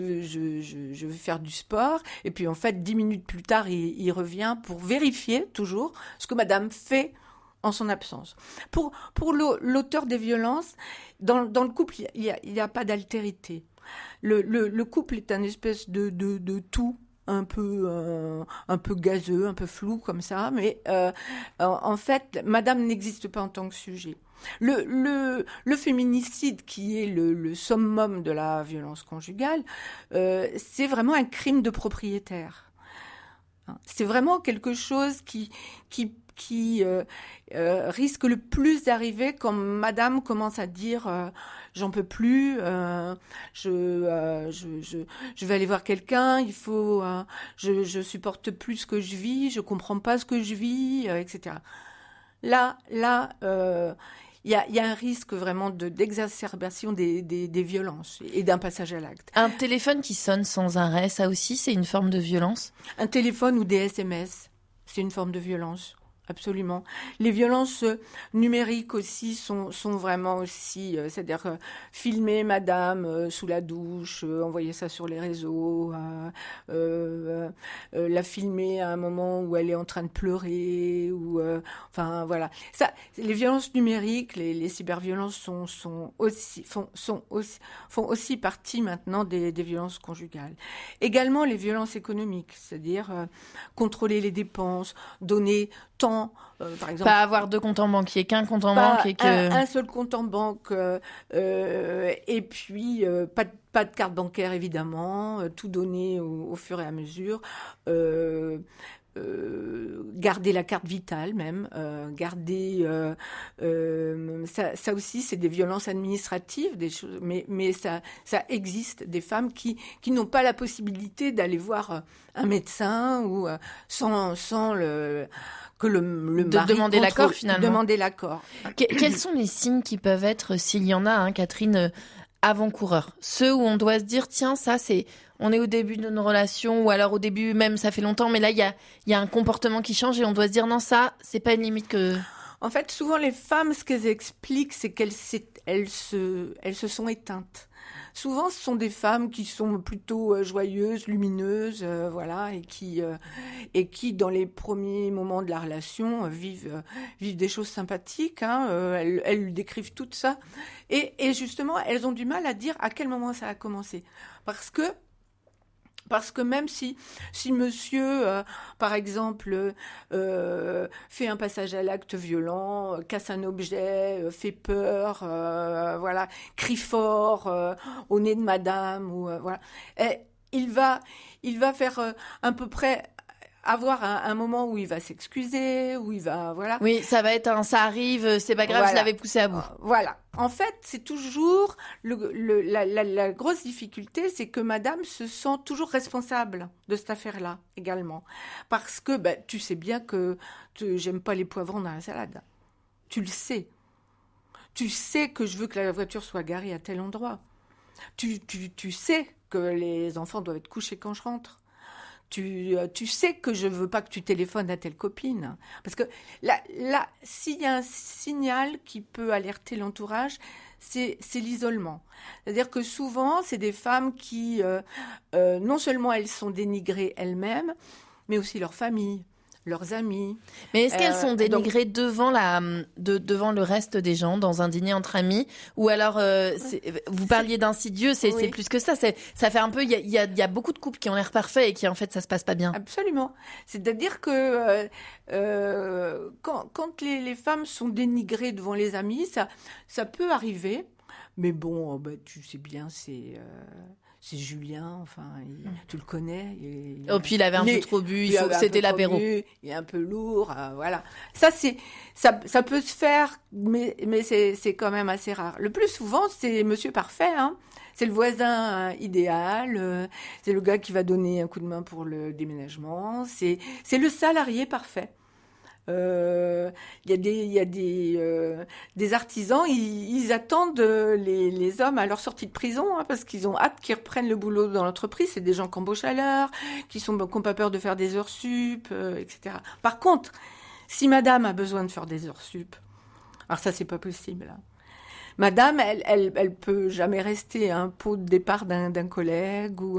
je vais faire du sport. Et puis en fait, 10 minutes plus tard, il revient pour vérifier toujours ce que madame fait en son absence. Pour l'auteur des violences, dans le couple, il y a pas d'altérité. Le couple est un espèce de tout. Un peu gazeux, un peu flou comme ça, mais en fait, madame n'existe pas en tant que sujet. Le féminicide, qui est le summum de la violence conjugale, c'est vraiment un crime de propriétaire. C'est vraiment quelque chose qui risque le plus d'arriver quand madame commence à dire j'en peux plus, je vais aller voir quelqu'un, il faut, je supporte plus ce que je vis, je comprends pas ce que je vis, etc. Là, il y a un risque vraiment d'exacerbation des violences et d'un passage à l'acte. Un téléphone qui sonne sans arrêt, ça aussi, c'est une forme de violence ? Un téléphone ou des SMS, c'est une forme de violence. Absolument. Les violences numériques aussi sont vraiment aussi, c'est-à-dire filmer madame sous la douche, envoyer ça sur les réseaux, la filmer à un moment où elle est en train de pleurer, ou enfin voilà. Ça, les violences numériques, les cyberviolences font aussi partie maintenant des violences conjugales. Également les violences économiques, c'est-à-dire contrôler les dépenses, donner tant, par exemple, pas avoir deux comptes en banque, qu'il n'y ait qu'un compte en banque et que un seul compte en banque, et puis pas de carte bancaire évidemment, tout donner au fur et à mesure. Garder la carte vitale même, garder ça aussi c'est des violences administratives, des choses, mais ça existe, des femmes qui n'ont pas la possibilité d'aller voir un médecin ou sans que le mari demander l'accord finalement. Demander l'accord. Quels sont les signes qui peuvent être, s'il y en a, hein, Catherine, avant-coureurs, ceux où on doit se dire tiens, ça c'est, on est au début d'une relation, ou alors au début même ça fait longtemps, mais là il y a un comportement qui change et on doit se dire non, ça c'est pas une limite que... En fait, souvent les femmes, ce qu'elles expliquent, c'est qu'elles se sont éteintes. Souvent, ce sont des femmes qui sont plutôt joyeuses, lumineuses, voilà, et qui, dans les premiers moments de la relation, vivent des choses sympathiques. Hein, elles décrivent tout ça, et justement, elles ont du mal à dire à quel moment ça a commencé, parce que même si monsieur, par exemple, fait un passage à l'acte violent, casse un objet, fait peur, voilà, crie fort au nez de madame, ou voilà, il va faire à peu près avoir un moment où il va s'excuser, où il va, voilà. Oui, ça va être ça arrive, c'est pas grave, voilà. Je l'avais poussé à bout. Voilà. En fait, c'est toujours la grosse difficulté, c'est que madame se sent toujours responsable de cette affaire-là, également. Parce que, tu sais bien que j'aime pas les poivrons dans la salade. Tu le sais. Tu sais que je veux que la voiture soit garée à tel endroit. Tu sais que les enfants doivent être couchés quand je rentre. Tu sais que je veux pas que tu téléphones à telle copine. Parce que là, s'il y a un signal qui peut alerter l'entourage, c'est l'isolement. C'est-à-dire que souvent, c'est des femmes qui, non seulement elles sont dénigrées elles-mêmes, mais aussi leur famille, leurs amis. Mais est-ce qu'elles sont dénigrées devant le reste des gens, dans un dîner entre amis, ou alors vous parliez d'insidieux, c'est plus que ça. Ça fait un peu, il y a beaucoup de couples qui ont l'air parfaits et qui en fait ça se passe pas bien. Absolument. C'est-à-dire que quand les femmes sont dénigrées devant les amis, ça peut arriver. Mais bon, tu sais bien, c'est Julien, enfin, tu le connais. Puis il avait un peu trop bu, c'était l'apéro. Il est un peu lourd, voilà. Ça peut se faire, mais c'est quand même assez rare. Le plus souvent, c'est monsieur parfait, hein. C'est le voisin idéal, c'est le gars qui va donner un coup de main pour le déménagement, c'est le salarié parfait. Il y a des artisans, ils attendent les hommes à leur sortie de prison, hein, parce qu'ils ont hâte qu'ils reprennent le boulot dans l'entreprise. C'est des gens qui embauchent à l'heure, qui n'ont pas peur de faire des heures sup, etc. Par contre, si madame a besoin de faire des heures sup, alors ça c'est pas possible, hein. Madame, elle peut jamais rester un pot de départ d'un collègue ou